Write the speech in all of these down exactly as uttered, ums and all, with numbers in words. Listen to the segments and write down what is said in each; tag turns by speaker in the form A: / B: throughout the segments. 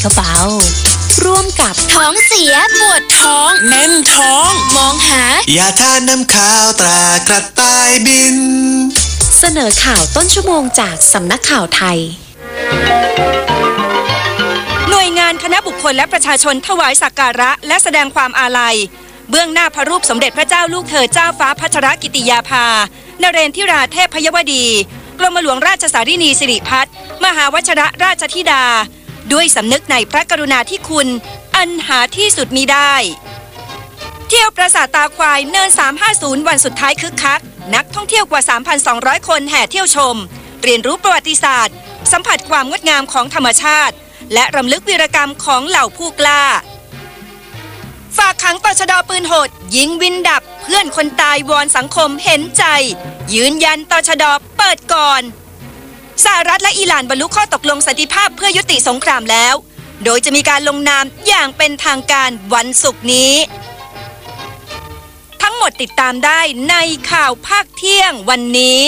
A: ก็เบาร่วมกับ
B: ท้องเสียปวดท้อง
C: แน่นท้อง
B: มองหาย
D: าทานน้ำข้าวตรากระต่ายบิน
A: เสนอข่าวต้นชั่วโมงจากสำนักข่าวไทย
E: หน่วยงานคณะบุคคลและประชาชนถวายสักการะและแสดงความอาลัยเบื้องหน้าพระรูปสมเด็จพระเจ้าลูกเธอเจ้าฟ้าพัชรกิติยาภานเรนทิราเทพยวดีกรมหลวงราชสารินีสิริพัฒน์มหาวชิรราชธิดาด้วยสำนึกในพระกรุณาธิคุณอันหาที่สุดมิได้เที่ยวปราสาทตาควายเนินสามห้าศูนย์วันสุดท้ายคึกคักนักท่องเที่ยวกว่า สามพันสองร้อย คนแห่เที่ยวชมเรียนรู้ประวัติศาสตร์สัมผัสความงดงามของธรรมชาติและรำลึกวีรกรรมของเหล่าผู้กล้าฝากขังตชด.ปืนโหดยิงวินดับเพื่อนคนตายวอนสังคมเห็นใจยืนยันตชด.เปิดก่อนสหรัฐและอิหร่านบรรลุข้อตกลงสันติภาพเพื่อยุติสงครามแล้วโดยจะมีการลงนามอย่างเป็นทางการวันศุกร์นี้ทั้งหมดติดตามได้ในข่าวภาคเที่ยงวันนี้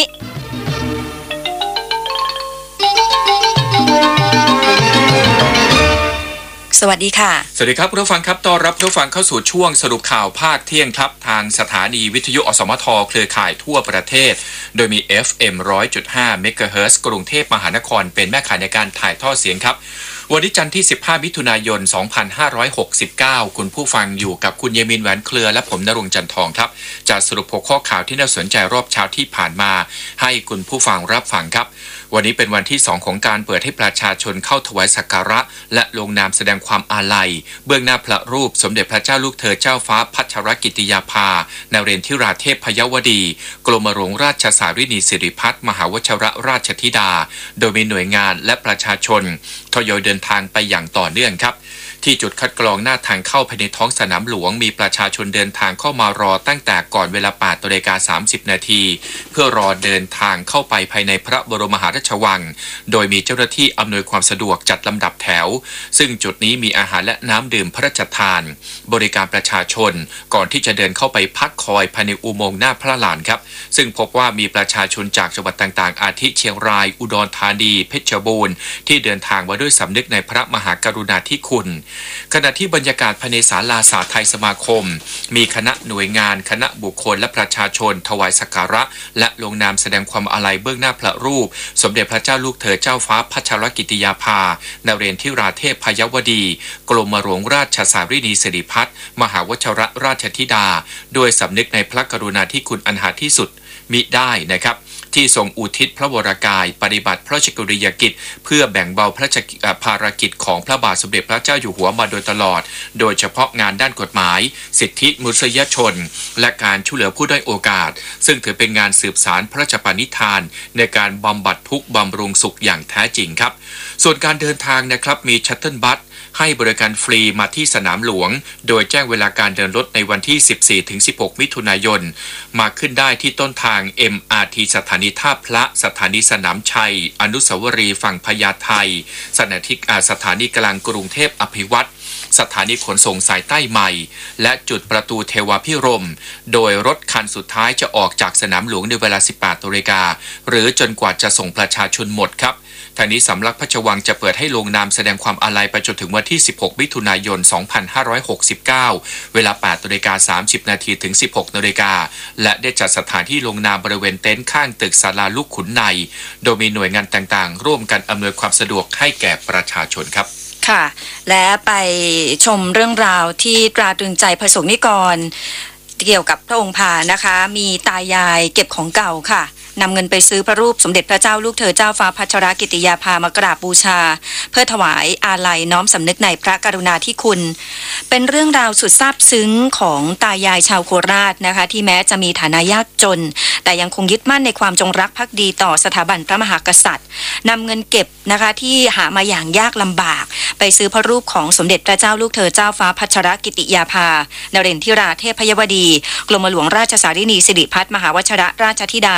E: สวัสดีค่ะ
C: สวัสดีครับผู้ฟังครับต้อนรับผู้ฟังเข้าสู่ช่วงสรุปข่าวภาคเที่ยงครับทางสถานีวิทยุอสมทเครือข่ายทั่วประเทศโดยมี เอฟ เอ็ม หนึ่งร้อยจุดห้า เมกะเฮิรตซ์กรุงเทพมหานครเป็นแม่ข่ายในการถ่ายทอดเสียงครับวันนี้จันทร์ที่สิบห้ามิถุนายนสองพันห้าร้อยหกสิบเก้าคุณผู้ฟังอยู่กับคุณเยมินแหวนเครือและผมณรงค์จันทองครับจะสรุปหัวข้อข่าวที่น่าสนใจรอบเช้าที่ผ่านมาให้คุณผู้ฟังรับฟังครับวันนี้เป็นวันที่สองของการเปิดให้ประชาชนเข้าถวายสักการะและลงนามแสดงความอาลัยเบื้องหน้าพระรูปสมเด็จพระเจ้าลูกเธอเจ้าฟ้าพัชรกิติยาภานเรนทิราเทพยวดีกรมหลวงราชสารินีสิริพัฒน์มหาวชิรราชธิดาโดยมีหน่วยงานและประชาชนทยอยเดินทางไปอย่างต่อเนื่องครับที่จุดคัดกรองหน้าทางเข้าภายในท้องสนามหลวงมีประชาชนเดินทางเข้ามารอตั้งแต่ก่อนเวลา แปดนาฬิกาสามสิบนาทีเพื่อรอเดินทางเข้าไปภายในพระบรมมหาราชวังโดยมีเจ้าหน้าที่อำนวยความสะดวกจัดลำดับแถวซึ่งจุดนี้มีอาหารและน้ำดื่มพระราชทานบริการประชาชนก่อนที่จะเดินเข้าไปพักคอยภายในอุโมงค์หน้าพระลานครับซึ่งพบว่ามีประชาชนจากจังหวัดต่างๆอาทิเชียงรายอุดรธานีเพชรบูรณ์ที่เดินทางมาด้วยสำนึกในพระมหากรุณาธิคุณขณะที่บรรยากาศภายในศาลาสาไทยสมาคมมีคณะหน่วยงานคณะบุคคลและประชาชนถวายสักการะและลงนามแสดงความอาลัยเบื้องหน้าพระรูปสมเด็จพระเจ้าลูกเธอเจ้าฟ้าพัชรกิติยาภานเรนทิราเทพยวดีกรมหลวงราชสารินีสิริพัฒน์มหาวชิรราชธิดาโดยสำนึกในพระกรุณาธิคุณอันหาที่สุดมิได้นะครับที่ทรงอุทิศพระวรกายปฏิบัติพระราชกฤยกิจเพื่อแบ่งเบาพระราชภารกิจของพระบาทสมเด็จพระเจ้าอยู่หัวมาโดยตลอดโดยเฉพาะงานด้านกฎหมายสิทธิมนุษยชนและการช่วยเหลือผู้ด้อยโอกาสซึ่งถือเป็นงานสืบสานพระราชปณิธานในการบำบัดทุกข์บำรุงสุขอย่างแท้จริงครับส่วนการเดินทางนะครับมีชัตเทิลบัสให้บริการฟรีมาที่สนามหลวงโดยแจ้งเวลาการเดินรถในวันที่ สิบสี่ถึงสิบหก มิถุนายนมาขึ้นได้ที่ต้นทาง เอ็ม อาร์ ที สถานีท่าพระสถานีสนามชัยอนุสาวรีย์ฝั่งพญาไทสถานีสถานีกลางกรุงเทพอภิวัตรสถานีขนส่งสายใต้ใหม่และจุดประตูเทวาพิรมโดยรถคันสุดท้ายจะออกจากสนามหลวงในเวลา สิบแปดนาฬิกาหรือจนกว่าจะส่งประชาชนหมดครับทางนี้สำนักพระราชวังจะเปิดให้ลงนามแสดงความอาลัยไปจนถึงวันที่สิบหกมิถุนายนสองพันห้าร้อยหกสิบเก้าเวลา แปดนาฬิกาสามสิบนาทีถึง สิบหกนาฬิกาและได้จัดสถานที่ลงนามบริเวณเต็นท์ข้างตึกศาลาลูกขุนในโดยมีหน่วยงานต่างๆร่วมกันอำนวยความสะดวกให้แก่ประชาชนครับ
E: ค่ะและไปชมเรื่องราวที่ตราตรึงใจประสงค์นิกรเกี่ยวกับพระองค์พานะคะมีตายายเก็บของเก่าค่ะนำเงินไปซื้อพระรูปสมเด็จพระเจ้าลูกเธอเจ้าฟ้าพัชรกิติยาภามากราบบูชาเพื่อถวายอาลัยน้อมสำนึกในพระกรุณาธิคุณเป็นเรื่องราวสุดซาบซึ้งของตายายชาวโคราชนะคะที่แม้จะมีฐานะยากจนแต่ยังคงยึดมั่นในความจงรักภักดีต่อสถาบันพระมหากษัตริย์นำเงินเก็บนะคะที่หามาอย่างยากลำบากไปซื้อพระรูปของสมเด็จพระเจ้าลูกเธอเจ้าฟ้าพัชรกิติยาภานเรนทิราเทพยวดีกรมหลวงราชสารินีสิริพัฒน์มหาวชิรราชธิดา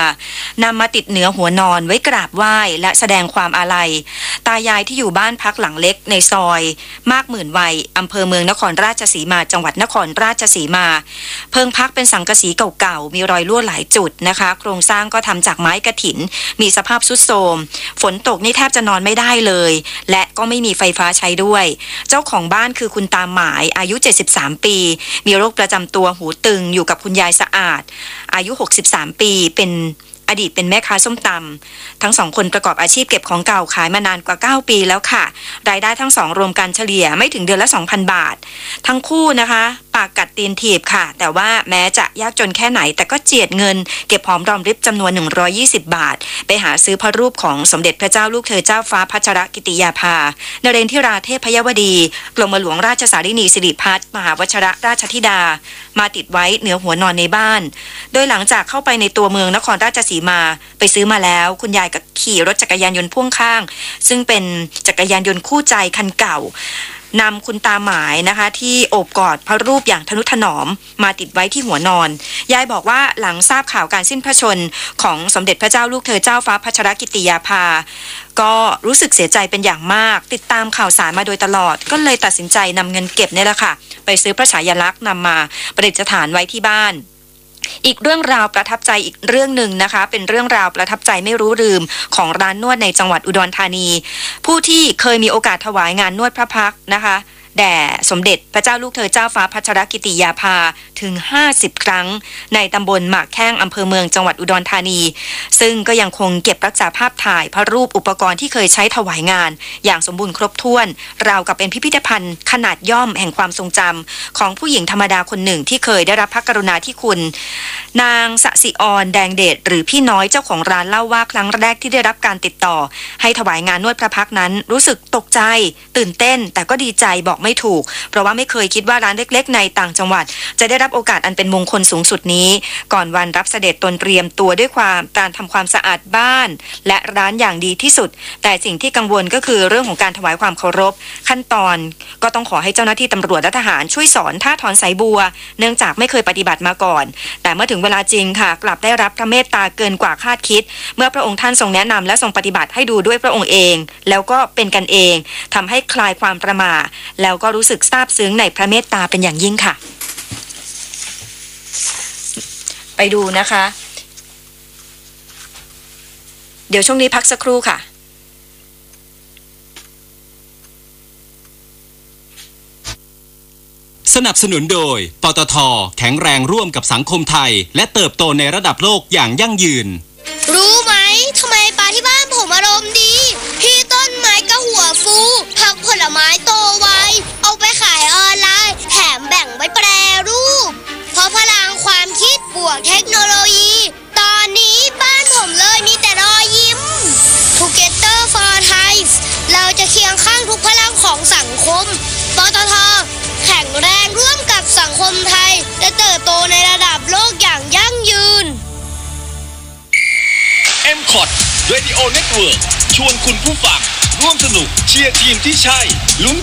E: นำมาติดเหนือหัวนอนไว้กราบไหว้และแสดงความอาลัยตายายที่อยู่บ้านพักหลังเล็กในซอยมากหมื่นวัยอำเภอเมืองนครราชสีมาจังหวัดนครราชสีมาเพิงพักเป็นสังกะสีเก่าๆมีรอยรั่วหลายจุดนะคะโครงสร้างก็ทำจากไม้กฐินมีสภาพทรุดโทรมฝนตกนี่แทบจะนอนไม่ได้เลยและก็ไม่มีไฟฟ้าใช้ด้วยเจ้าของบ้านคือคุณตาหมายอายุเจ็ดสิบสามปีมีโรคประจำตัวหูตึงอยู่กับคุณยายสะอาดอายุหกสิบสามปีเป็นอดีตเป็นแม่ค้าส้มตำทั้งสองคนประกอบอาชีพเก็บของเก่าขายมานานกว่าเก้าปีแล้วค่ะรายได้ทั้งสองรวมกันเฉลี่ยไม่ถึงเดือนละ สองพัน บาททั้งคู่นะคะปากกัดตีนถีบค่ะแต่ว่าแม้จะยากจนแค่ไหนแต่ก็เจียดเงินเก็บหอมรอมริบจำนวนหนึ่งร้อยยี่สิบบาทไปหาซื้อพระรูปของสมเด็จพระเจ้าลูกเธอเจ้าฟ้าพัชรกิติยาภานเรนทิราเทพยวดีกรมหลวงราชสารินีสิริพัฒน์มหาวชรราชธิดามาติดไว้เหนือหัวนอนในบ้านโดยหลังจากเข้าไปในตัวเมืองนครราชสีมาไปซื้อมาแล้วคุณยายก็ขี่รถจักรยานยนต์พ่วงข้างซึ่งเป็นจักรยานยนต์คู่ใจคันเก่านำคุณตาหมายนะคะที่โอบกอดพระรูปอย่างทนุถนอมมาติดไว้ที่หัวนอนยายบอกว่าหลังทราบข่าวการสิ้นพระชนของสมเด็จพระเจ้าลูกเธอเจ้าฟ้าพัชรกิติยาภาก็รู้สึกเสียใจเป็นอย่างมากติดตามข่าวสารมาโดยตลอดก็เลยตัดสินใจนำเงินเก็บเนี่ยแหละค่ะไปซื้อพระฉายาลักษณ์นำมาประดิษฐานไว้ที่บ้านอีกเรื่องราวประทับใจอีกเรื่องหนึ่งนะคะเป็นเรื่องราวประทับใจไม่รู้ลืมของร้านนวดในจังหวัดอุดรธานีผู้ที่เคยมีโอกาสถวายงานนวดพระพักตร์นะคะแด่สมเด็จพระเจ้าลูกเธอเจ้าฟ้าพัชรกิติยาภาถึงห้าสิบครั้งในตำบลหมากแข้งอำเภอเมืองจังหวัดอุดรธานีซึ่งก็ยังคงเก็บรักษาภาพถ่ายพระรูปอุปกรณ์ที่เคยใช้ถวายงานอย่างสมบูรณ์ครบถ้วนราวกับเป็นพิพิธภัณฑ์ขนาดย่อมแห่งความทรงจำของผู้หญิงธรรมดาคนหนึ่งที่เคยได้รับพระกรุณาธิคุณนางสสิอรแดงเดชหรือพี่น้อยเจ้าของร้านเล่าว่าครั้งแรกที่ได้รับการติดต่อให้ถวายงานนวดพระพักตร์นั้นรู้สึกตกใจตื่นเต้นแต่ก็ดีใจบอกไม่ถูกเพราะว่าไม่เคยคิดว่าร้านเล็กๆในต่างจังหวัดจะได้รับโอกาสอันเป็นมงคลสูงสุดนี้ก่อนวันรับเสด็จตนเตรียมตัวด้วยความการทำความสะอาดบ้านและร้านอย่างดีที่สุดแต่สิ่งที่กังวลก็คือเรื่องของการถวายความเคารพขั้นตอนก็ต้องขอให้เจ้าหน้าที่ตำรวจและทหารช่วยสอนท่าถอนสายบัวเนื่องจากไม่เคยปฏิบัติมาก่อนแต่เมื่อถึงเวลาจริงค่ะกลับได้รับพระเมตตาเกินกว่าคาดคิดเมื่อพระองค์ท่านทรงแนะนำและทรงปฏิบัติให้ดูด้วยพระองค์เองแล้วก็เป็นกันเองทำให้คลายความประหม่าแล้วก็รู้สึกซาบซึ้งในพระเมตตาเป็นอย่างยิ่งค่ะไปดูนะคะเดี๋ยวช่วงนี้พักสักครู่ค่ะ
F: สนับสนุนโดยปตท.แข็งแรงร่วมกับสังคมไทยและเติบโตในระดับโลกอย่างยั่งยืน
B: รู้ไหมทำไมปลาที่บ้านผมอารมณ์ดีพี่ต้นไม้ก็หัวฟูผักผลไม้โตไวเอาไปขายออนไลน์แถมแบ่งไว้แปรรูปเพราะพลังความคิดบวกเทคโนโลยีตอนนี้บ้านผมเลยมีแต่รอยยิ้ม Together for Thai เราจะเคียงข้างทุกพลังของสังคมปตท.แข็งแรงร่วมกับสังคมไทยและเติบโตในระดับโลกอย่างยั่งยืน
G: เอ็ม คอท Radio Network ชวนคุณผู้ฟังร่วมสนุกเชียร์ทีมที่ใช่ลุ้น